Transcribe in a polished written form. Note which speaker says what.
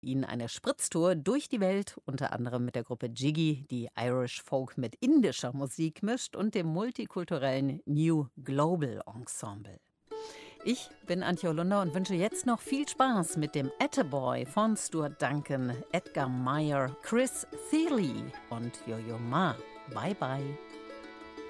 Speaker 1: Ihnen eine Spritztour durch die Welt, unter anderem mit der Gruppe Jiggy, die Irish Folk mit indischer Musik mischt, und dem multikulturellen New Global Ensemble. Ich bin Antje Holunder und wünsche jetzt noch viel Spaß mit dem Attaboy von Stuart Duncan, Edgar Meyer, Chris Thile und Yo-Yo Ma. Bye bye.